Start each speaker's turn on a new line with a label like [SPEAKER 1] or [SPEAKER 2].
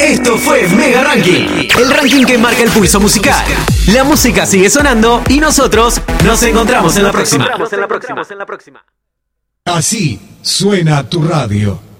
[SPEAKER 1] Esto fue Mega Ranking, el ranking que marca el pulso musical. La música sigue sonando y nosotros nos encontramos en la próxima.
[SPEAKER 2] Así suena tu radio.